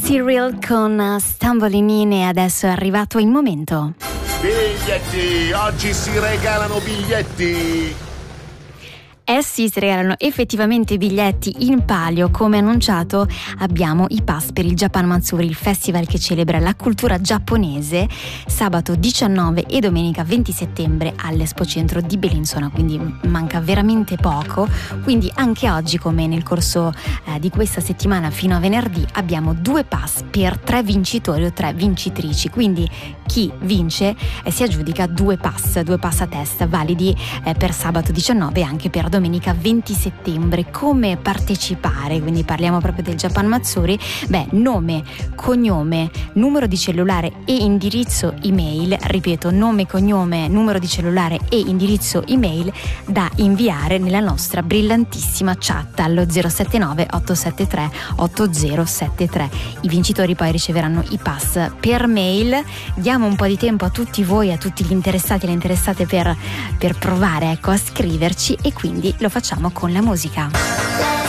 Cyril con Stumbling In e adesso è arrivato il momento. Biglietti, oggi si regalano biglietti. Sì, si regalano effettivamente biglietti in palio. Come annunciato abbiamo i pass per il Japan Matsuri, il festival che celebra la cultura giapponese, sabato 19 e domenica 20 settembre all'Expo Centro di Bellinzona, quindi manca veramente poco. Quindi anche oggi, come nel corso di questa settimana fino a venerdì, abbiamo 2 pass per 3 vincitori o 3 vincitrici, quindi chi vince si aggiudica 2 pass a testa validi per sabato 19 e anche per domenica 20 settembre. Come partecipare? Quindi parliamo proprio del Japan Matsuri. Nome, cognome, numero di cellulare e indirizzo email, ripeto, nome, cognome, numero di cellulare e indirizzo email da inviare nella nostra brillantissima chat allo 079 873 8073. I vincitori poi riceveranno i pass per mail. Diamo un po' di tempo a tutti voi, a tutti gli interessati e le interessate per provare a scriverci, e quindi lo facciamo con la musica.